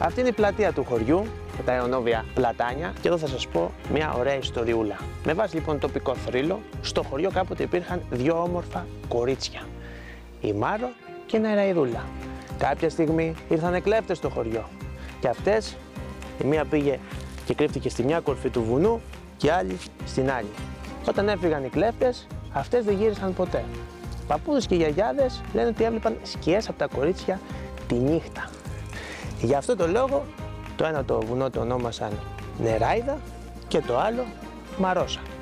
Αυτή είναι η πλατεία του χωριού, με τα αιωνόβια πλατάνια, και εδώ θα σας πω μια ωραία ιστοριούλα. Με βάση λοιπόν τοπικό θρύλο, στο χωριό κάποτε υπήρχαν δύο όμορφα κορίτσια, η Μάρο και η Νεραϊδούλα. Κάποια στιγμή ήρθαν κλέφτες στο χωριό και αυτές, η μία πήγε και κρύφτηκε στη μια κορφή του βουνού και η άλλη στην άλλη. Όταν έφυγαν οι κλέφτες, αυτές δεν γύρισαν ποτέ. Παππούδες και γιαγιάδες λένε ότι έβλεπαν σκιές από τα κορίτσια τη νύχτα. Γι' αυτό το λόγο το ένα το βουνό το ονόμασαν Νεράιδα και το άλλο Μαρόσα.